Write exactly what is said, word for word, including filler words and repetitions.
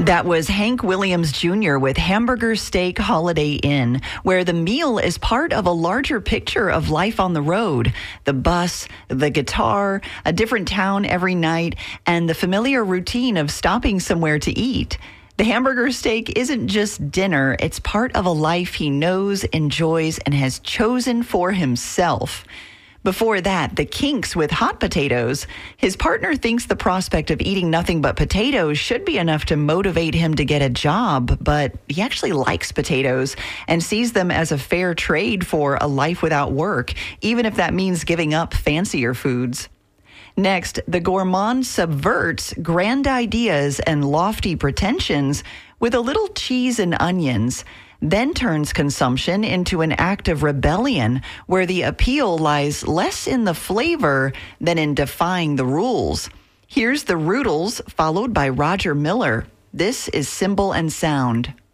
That was Hank Williams Junior with Hamburger Steak Holiday Inn, where the meal is part of a larger picture of life on the road. The bus, the guitar, a different town every night, and the familiar routine of stopping somewhere to eat. The hamburger steak isn't just dinner, it's part of a life he knows, enjoys, and has chosen for himself. Before that, the Kinks with Hot Potatoes. His partner thinks the prospect of eating nothing but potatoes should be enough to motivate him to get a job, but he actually likes potatoes and sees them as a fair trade for a life without work, even if that means giving up fancier foods. Next, the gourmand subverts grand ideas and lofty pretensions with a little cheese and onions, then turns consumption into an act of rebellion where the appeal lies less in the flavor than in defying the rules. Here's the Rudels, followed by Roger Miller. This is Symbol and Sound.